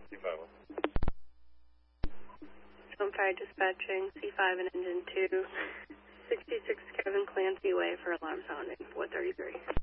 C5. Zone 5 dispatching, C5 and engine 2, 66 Kevin Clancy Way for alarm sounding, 433.